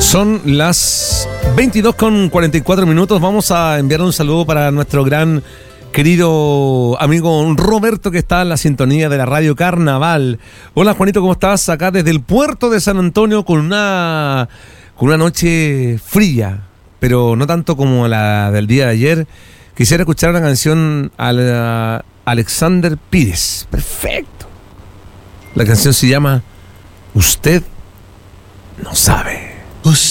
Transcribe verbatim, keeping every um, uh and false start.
Son las veintidós con cuarenta y cuatro minutos. Vamos a enviar un saludo para nuestro gran querido amigo Roberto, que está en la sintonía de la Radio Carnaval. Hola Juanito, ¿cómo estás? Acá desde el puerto de San Antonio con una, con una noche fría, pero no tanto como la del día de ayer. Quisiera escuchar una canción a la Alexander Pires. Perfecto. La canción se llama Usted no sabe.